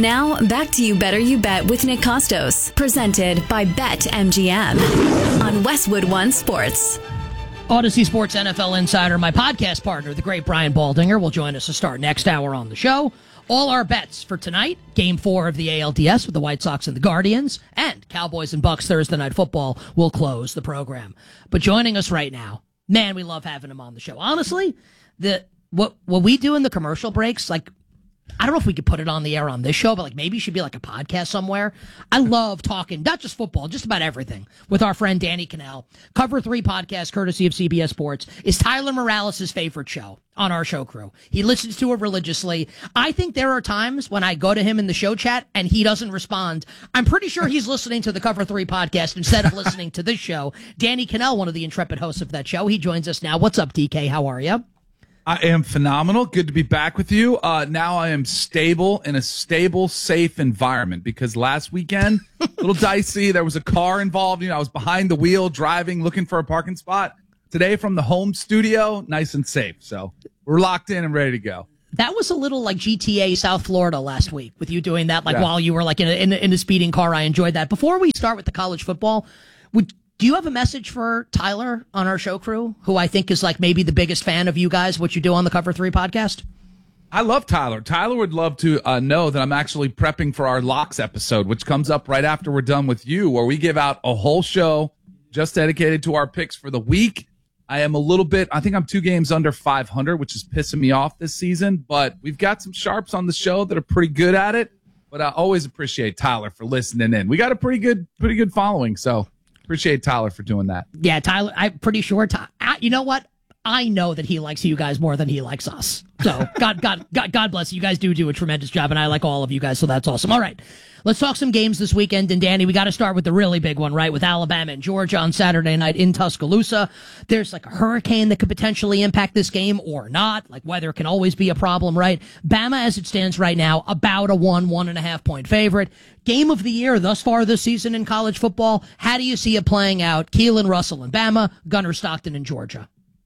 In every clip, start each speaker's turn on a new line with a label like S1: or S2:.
S1: Now, back to You Better You Bet with Nick Costos, presented by BetMGM on Westwood One Sports.
S2: Odyssey Sports NFL Insider, my podcast partner, the great Brian Baldinger, will join us to start next hour on the show. All our bets for tonight, Game 4 of the ALDS with the White Sox and the Guardians, and Cowboys and Bucks Thursday Night Football will close the program. But joining us right now, man, we love having him on the show. Honestly, what we do in the commercial breaks, like, I don't know if we could put it on the air on this show, but like maybe it should be like a podcast somewhere. I love talking, not just football, just about everything with our friend Danny Kanell. Cover 3 podcast, courtesy of CBS Sports, is Tyler Morales' favorite show on our show crew. He listens to it religiously. I think there are times when I go to him in the show chat and he doesn't respond. I'm pretty sure he's listening to the Cover 3 podcast instead of listening to this show. Danny Kanell, one of the intrepid hosts of that show, he joins us now. What's up, DK? How are you?
S3: I am phenomenal. Good to be back with you. Now I am stable in a stable, safe environment because last weekend, a little dicey. There was a car involved. I was behind the wheel driving, looking for a parking spot. Today from the home studio, nice and safe. So we're locked in and ready to go.
S2: That was a little like GTA South Florida last week with you doing that, while you were like in a speeding car. I enjoyed that. Before we start with the college football, do you have a message for Tyler on our show crew, who I think is like maybe the biggest fan of you guys, what you do on the Cover 3 podcast?
S3: I love Tyler. Tyler would love to know that I'm actually prepping for our Locks episode, which comes up right after we're done with you, where we give out a whole show just dedicated to our picks for the week. I think I'm 2 games under 500, which is pissing me off this season, but we've got some sharps on the show that are pretty good at it. But I always appreciate Tyler for listening in. We got a pretty good following, so appreciate Tyler for doing that.
S2: Yeah, Tyler, I'm pretty sure. You know what? I know that he likes you guys more than he likes us. So God bless you. You guys do a tremendous job, and I like all of you guys, so that's awesome. All right, let's talk some games this weekend. And Danny, we got to start with the really big one, right? With Alabama and Georgia on Saturday night in Tuscaloosa. There's like a hurricane that could potentially impact this game or not. Like weather can always be a problem, right? Bama, as it stands right now, about a 1.5 point favorite. Game of the year thus far this season in college football. How do you see it playing out? Keelan Russell and Bama, Gunnar Stockton and Georgia.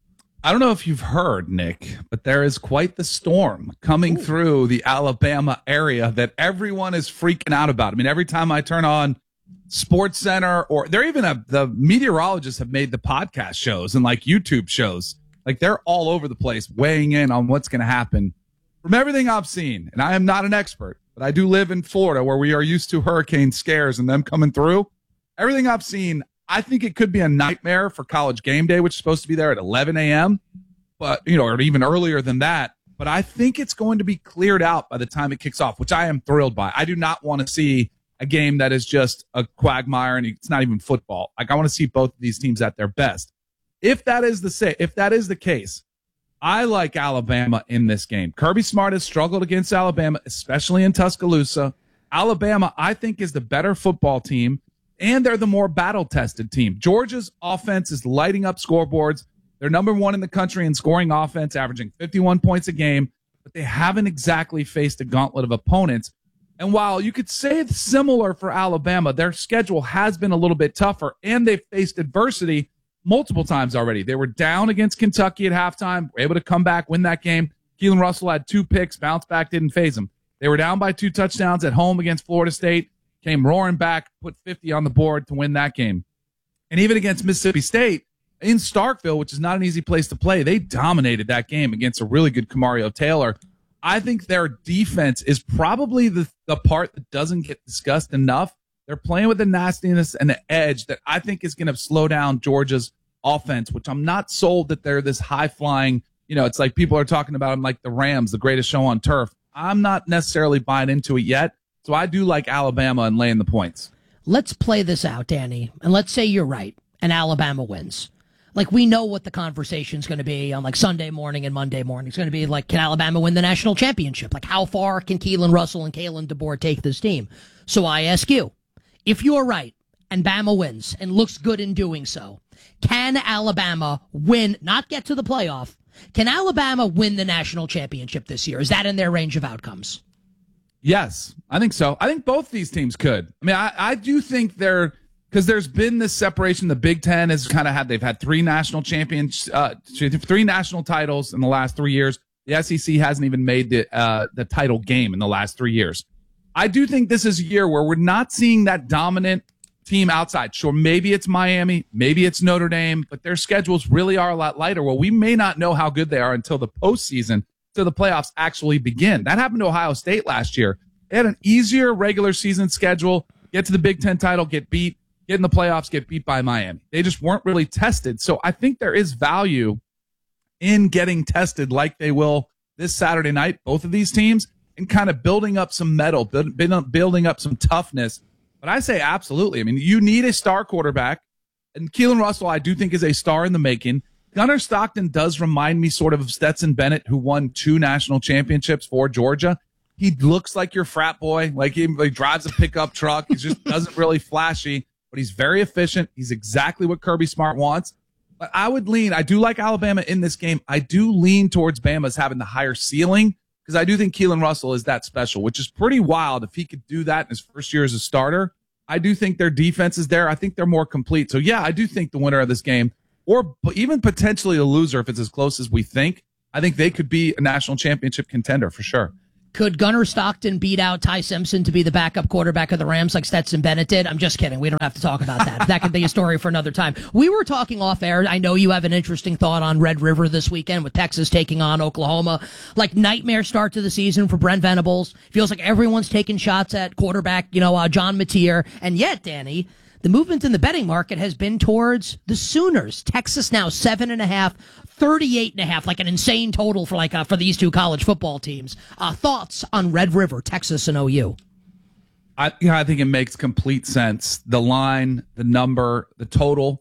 S3: I don't know if you've heard, Nick, but there is quite the storm coming through the Alabama area that everyone is freaking out about. I mean, every time I turn on Sports Center, or the meteorologists have made the podcast shows and like YouTube shows, like they're all over the place weighing in on what's going to happen. From everything I've seen, and I am not an expert, but I do live in Florida where we are used to hurricane scares and them coming through. Everything I've seen, I think it could be a nightmare for College Game Day, which is supposed to be there at 11 a.m., but, or even earlier than that. But I think it's going to be cleared out by the time it kicks off, which I am thrilled by. I do not want to see a game that is just a quagmire and it's not even football. Like, I want to see both of these teams at their best. If that is the case, I like Alabama in this game. Kirby Smart has struggled against Alabama, especially in Tuscaloosa. Alabama, I think, is the better football team, and they're the more battle-tested team. Georgia's offense is lighting up scoreboards. They're number 1 in the country in scoring offense, averaging 51 points a game, but they haven't exactly faced a gauntlet of opponents. And while you could say it's similar for Alabama, their schedule has been a little bit tougher, and they've faced adversity multiple times already. They were down against Kentucky at halftime, were able to come back, win that game. Keelan Russell had 2 picks, bounced back, didn't phase them. They were down by 2 touchdowns at home against Florida State, came roaring back, put 50 on the board to win that game. And even against Mississippi State in Starkville, which is not an easy place to play, they dominated that game against a really good Kamario Taylor. I think their defense is probably the part that doesn't get discussed enough. They're playing with the nastiness and the edge that I think is going to slow down Georgia's offense, which I'm not sold that they're this high-flying, it's like people are talking about them like the Rams, the greatest show on turf. I'm not necessarily buying into it yet. So I do like Alabama and laying the points.
S2: Let's play this out, Danny, and let's say you're right and Alabama wins. Like, we know what the conversation's going to be on like Sunday morning and Monday morning. It's going to be like, can Alabama win the national championship? Like, how far can Keelan Russell and Kalen DeBoer take this team? So I ask you, if you're right and Bama wins and looks good in doing so, can Alabama win, not get to the playoff? Can Alabama win the national championship this year? Is that in their range of outcomes?
S3: Yes, I think so. I think both these teams could. I mean, I do think because there's been this separation. The Big Ten has they've had 3 national champions, 3 national titles in the last 3 years. The SEC hasn't even made the title game in the last 3 years. I do think this is a year where we're not seeing that dominant team outside. Sure, maybe it's Miami, maybe it's Notre Dame, but their schedules really are a lot lighter. Well, we may not know how good they are until the postseason, until the playoffs actually begin. That happened to Ohio State last year. They had an easier regular season schedule, get to the Big Ten title, get beat, get in the playoffs, get beat by Miami. They just weren't really tested. So I think there is value in getting tested like they will this Saturday night, both of these teams, and kind of building up some mettle, building up some toughness. But I say absolutely. I mean, you need a star quarterback, and Keelan Russell, I do think, is a star in the making. Gunnar Stockton does remind me sort of Stetson Bennett, who won 2 national championships for Georgia. He looks like your frat boy, like he drives a pickup truck. He just doesn't really flashy, but he's very efficient. He's exactly what Kirby Smart wants. But I do like Alabama in this game. I do lean towards Bama's having the higher ceiling because I do think Keelan Russell is that special, which is pretty wild if he could do that in his first year as a starter. I do think their defense is there. I think they're more complete. So, yeah, I do think the winner of this game, or even potentially a loser if it's as close as we think, I think they could be a national championship contender for sure.
S2: Could Gunnar Stockton beat out Ty Simpson to be the backup quarterback of the Rams like Stetson Bennett did? I'm just kidding. We don't have to talk about that. That could be a story for another time. We were talking off air. I know you have an interesting thought on Red River this weekend with Texas taking on Oklahoma. Like nightmare start to the season for Brent Venables. Feels like everyone's taking shots at quarterback, John Mateer. And yet, Danny, the movement in the betting market has been towards the Sooners. Texas now 7.5, 38.5, like an insane total for these two college football teams. Thoughts on Red River, Texas, and OU?
S3: I think it makes complete sense. The line, the number, the total,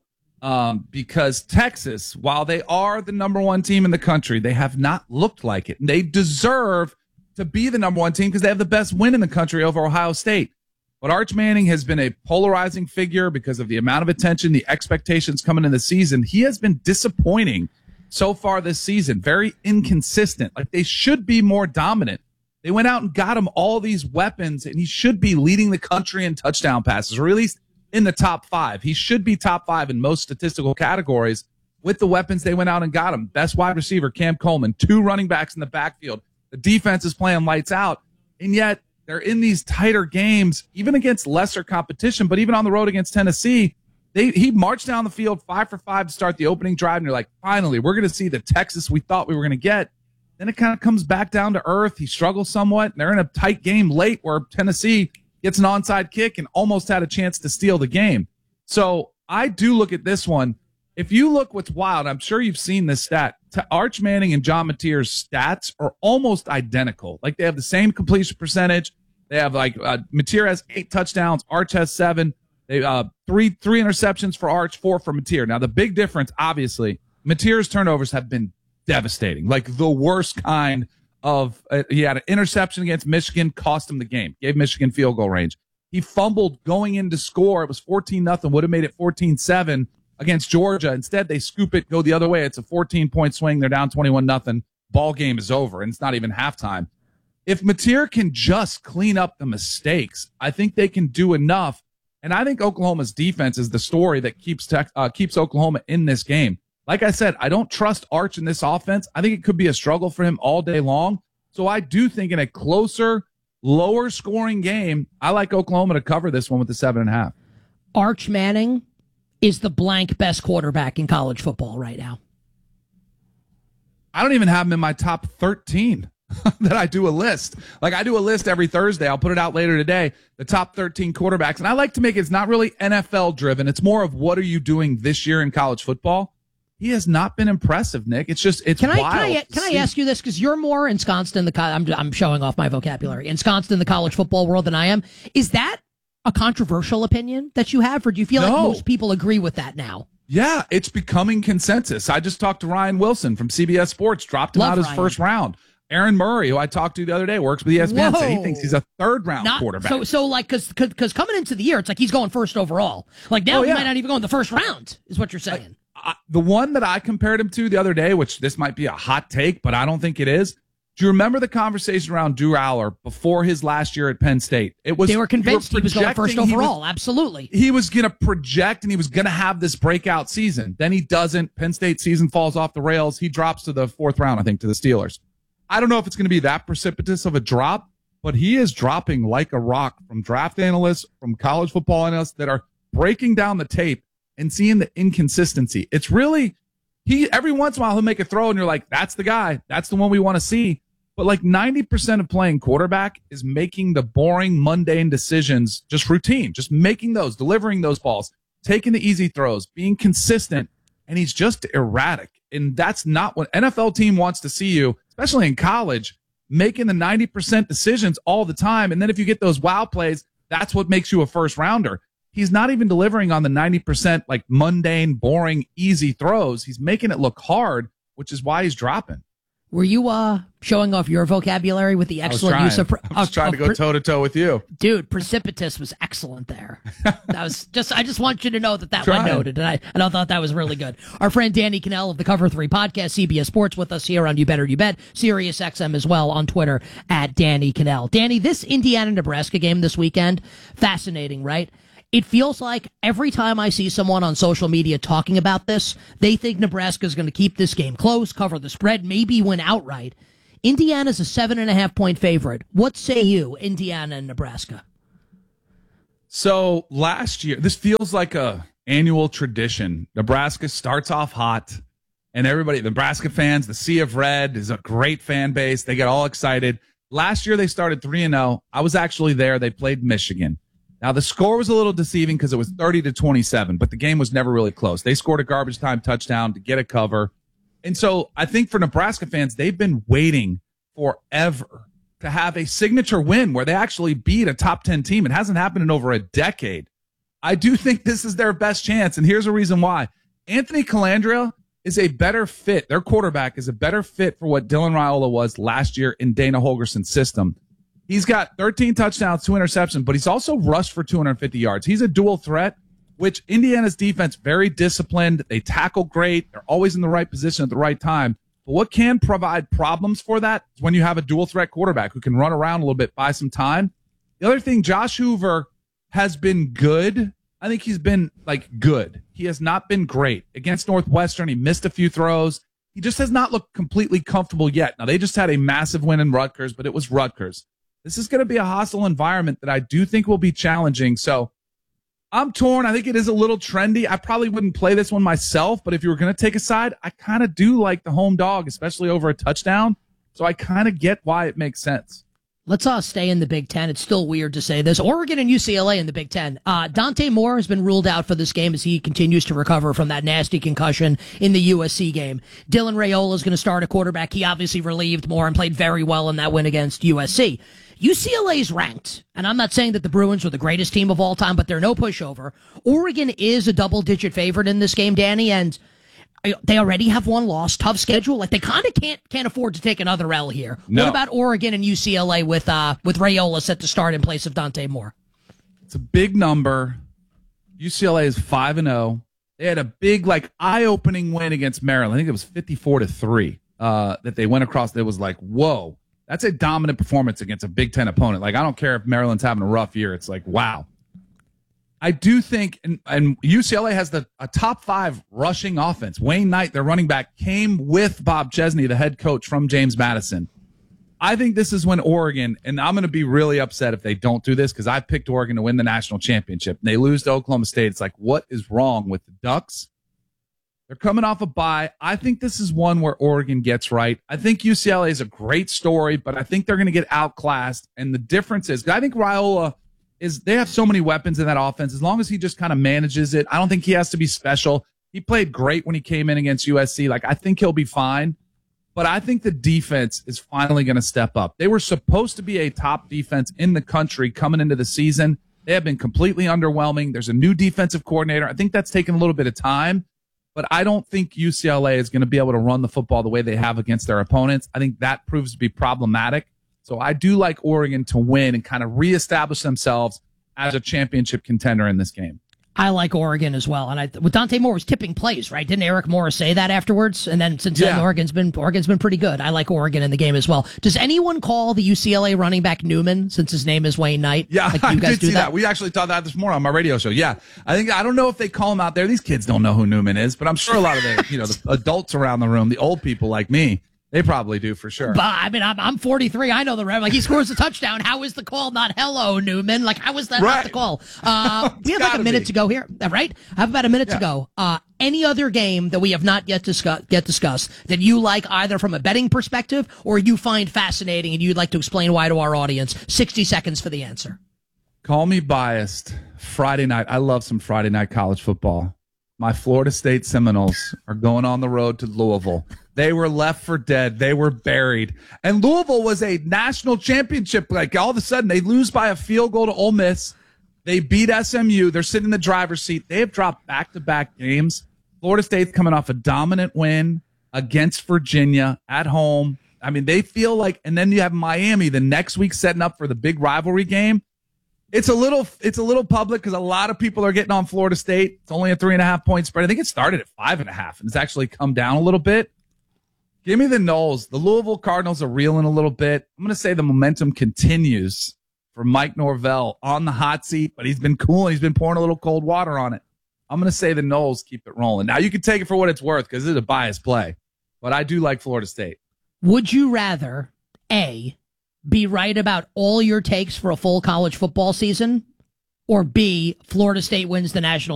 S3: because Texas, while they are the number one team in the country, they have not looked like it. And they deserve to be the number one team because they have the best win in the country over Ohio State. But Arch Manning has been a polarizing figure because of the amount of attention, the expectations coming in the season. He has been disappointing so far this season, very inconsistent. Like they should be more dominant. They went out and got him all these weapons, and he should be leading the country in touchdown passes, or at least in the top 5. He should be top 5 in most statistical categories with the weapons they went out and got him. Best wide receiver, Cam Coleman, 2 running backs in the backfield. The defense is playing lights out, and yet they're in these tighter games, even against lesser competition, but even on the road against Tennessee. He marched down the field 5 for 5 to start the opening drive, and you're like, finally, we're going to see the Texas we thought we were going to get. Then it kind of comes back down to earth. He struggles somewhat, and they're in a tight game late where Tennessee gets an onside kick and almost had a chance to steal the game. So I do look at this one. If you look what's wild, I'm sure you've seen this stat. Arch Manning and John Mateer's stats are almost identical. Like they have the same completion percentage. They have Mateer has 8 touchdowns. Arch has 7. They three interceptions for Arch, 4 for Mateer. Now the big difference, obviously, Mateer's turnovers have been devastating, like the worst kind of. He had an interception against Michigan, cost him the game, gave Michigan field goal range. He fumbled going in to score. It was 14-0, would have made it 14-7 against Georgia. Instead, they scoop it, go the other way. It's a 14-point swing. They're down 21-0. Ball game is over, and it's not even halftime. If Mateer can just clean up the mistakes, I think they can do enough. And I think Oklahoma's defense is the story that keeps Oklahoma in this game. Like I said, I don't trust Arch in this offense. I think it could be a struggle for him all day long. So I do think in a closer, lower scoring game, I like Oklahoma to cover this one with the 7.5.
S2: Arch Manning is the blank best quarterback in college football right now.
S3: I don't even have him in my top 13. That I do a list. Like I do a list every Thursday. I'll put it out later today. The top 13 quarterbacks. And I like to make it's not really NFL driven. It's more of what are you doing this year in college football? He has not been impressive, Nick. It's wild.
S2: Can I ask you this? Because you're more ensconced in the I'm showing off my vocabulary. Ensconced in the college football world than I am. Is that a controversial opinion that you have, or do you feel like most people agree with that now?
S3: Yeah, it's becoming consensus. I just talked to Ryan Wilson from CBS Sports, dropped him out his first round. Aaron Murray, who I talked to the other day, works with ESPN, said he thinks he's a third-round quarterback. So like, because coming into the year, it's like he's going first overall. Like now he might not even go in the first round, is what you're saying. The one that I compared him to the other day, which this might be a hot take, but I don't think it is. Do you remember the conversation around Drew Aller before his last year at Penn State? They
S2: were convinced he was going first overall. Absolutely.
S3: He was going to project and he was going to have this breakout season. Then he doesn't. Penn State season falls off the rails. He drops to the 4th round, I think, to the Steelers. I don't know if it's going to be that precipitous of a drop, but he is dropping like a rock from draft analysts, from college football analysts that are breaking down the tape and seeing the inconsistency. It's really, every once in a while he'll make a throw and you're like, that's the guy. That's the one we want to see. But like 90% of playing quarterback is making the boring, mundane decisions just routine, just making those, delivering those balls, taking the easy throws, being consistent. And he's just erratic. And that's not what NFL team wants to see you, especially in college, making the 90% decisions all the time. And then if you get those wow plays, that's what makes you a first rounder. He's not even delivering on the 90% like mundane, boring, easy throws. He's making it look hard, which is why he's dropping.
S2: Were you showing off your vocabulary with the excellent use of...
S3: I was trying to go toe-to-toe with you.
S2: Dude, precipitous was excellent there. That was just... I just want you to know that went noted, and I thought that was really good. Our friend Danny Kanell of the Cover 3 podcast, CBS Sports, with us here on You Better You Bet, Sirius XM as well on Twitter at Danny Kanell. Danny, this Indiana-Nebraska game this weekend, fascinating, right? It feels like every time I see someone on social media talking about this, they think Nebraska is going to keep this game close, cover the spread, maybe win outright. Indiana's a 7.5-point favorite. What say you, Indiana and Nebraska?
S3: So last year, this feels like a annual tradition. Nebraska starts off hot, and everybody, Nebraska fans, the Sea of Red is a great fan base. They get all excited. Last year, they started 3-0. I was actually there. They played Michigan. Now, the score was a little deceiving because it was 30-27, but the game was never really close. They scored a garbage time touchdown to get a cover. And so I think for Nebraska fans, they've been waiting forever to have a signature win where they actually beat a top 10 team. It hasn't happened in over a decade. I do think this is their best chance, and here's a reason why. Anthony Calandria is a better fit. Their quarterback is a better fit for what Dylan Raiola was last year in Dana Holgerson's system. He's got 13 touchdowns, 2 interceptions, but he's also rushed for 250 yards. He's a dual threat, which Indiana's defense, very disciplined. They tackle great. They're always in the right position at the right time. But what can provide problems for that is when you have a dual threat quarterback who can run around a little bit, buy some time. The other thing, Josh Hoover has been good. I think he's been good. He has not been great. Against Northwestern, he missed a few throws. He just has not looked completely comfortable yet. Now, they just had a massive win in Rutgers, but it was Rutgers. This is going to be a hostile environment that I do think will be challenging. So I'm torn. I think it is a little trendy. I probably wouldn't play this one myself, but if you were going to take a side, I kind of do like the home dog, especially over a touchdown. So I kind of get why it makes sense.
S2: Let's stay in the Big Ten. It's still weird to say this. Oregon and UCLA in the Big Ten. Dante Moore has been ruled out for this game as he continues to recover from that nasty concussion in the USC game. Dylan Raiola is going to start a quarterback. He obviously relieved Moore and played very well in that win against USC. UCLA's ranked, and I'm not saying that the Bruins are the greatest team of all time, but they're no pushover. Oregon is a double-digit favorite in this game, Danny, and they already have one loss, tough schedule. Like, they kind of can't afford to take another L here. No. What about Oregon and UCLA with Raiola set to start in place of Dante Moore?
S3: It's a big number. UCLA is 5-0. They had a big, eye-opening win against Maryland. I think it was 54-3 that they went across. It was like, whoa. That's a dominant performance against a Big Ten opponent. I don't care if Maryland's having a rough year. It's like, wow. I do think, and UCLA has a top 5 rushing offense. Wayne Knight, their running back, came with Bob Chesney, the head coach from James Madison. I think this is when Oregon, and I'm going to be really upset if they don't do this because I picked Oregon to win the national championship. And they lose to Oklahoma State. It's like, what is wrong with the Ducks? They're coming off a bye. I think this is one where Oregon gets right. I think UCLA is a great story, but I think they're going to get outclassed. And the difference is, I think Raiola they have so many weapons in that offense. As long as he just kind of manages it, I don't think he has to be special. He played great when he came in against USC. I think he'll be fine. But I think the defense is finally going to step up. They were supposed to be a top defense in the country coming into the season. They have been completely underwhelming. There's a new defensive coordinator. I think that's taken a little bit of time. But I don't think UCLA is going to be able to run the football the way they have against their opponents. I think that proves to be problematic. So I do like Oregon to win and kind of reestablish themselves as a championship contender in this game.
S2: I like Oregon as well. And with Dante Moore was tipping plays, right? Didn't Eric Morris say that afterwards? And then since then, Oregon's been pretty good. I like Oregon in the game as well. Does anyone call the UCLA running back Newman since his name is Wayne Knight?
S3: Yeah,
S2: you guys
S3: I did see that. We actually talked about that this morning on my radio show. Yeah, I don't know if they call him out there. These kids don't know who Newman is, but I'm sure a lot of the adults around the room, the old people like me, They probably do for sure.
S2: But I mean, I'm 43. I know the ref. Like, he scores a touchdown. How is the call not hello, Newman? Like, how is that not the call? We have like a minute to go here, right? I have about a minute to go. Any other game that we have not yet discussed that you like, either from a betting perspective or you find fascinating and you'd like to explain why to our audience? 60 seconds for the answer.
S3: Call me biased. Friday night. I love some Friday night college football. My Florida State Seminoles are going on the road to Louisville. They were left for dead. They were buried. And Louisville was a national championship. Like, all of a sudden, they lose by a field goal to Ole Miss. They beat SMU. They're sitting in the driver's seat. They have dropped back-to-back games. Florida State's coming off a dominant win against Virginia at home. I mean, they feel like, and then you have Miami the next week setting up for the big rivalry game. It's a little public because a lot of people are getting on Florida State. It's only a 3.5-point spread. I think it started at 5.5, and it's actually come down a little bit. Give me the Noles. The Louisville Cardinals are reeling a little bit. I'm going to say the momentum continues for Mike Norvell on the hot seat, but he's been cool and he's been pouring a little cold water on it. I'm going to say the Noles keep it rolling. Now, you can take it for what it's worth because it's a biased play, but I do like Florida State.
S2: Would you rather, A, be right about all your takes for a full college football season, or B, Florida State wins the national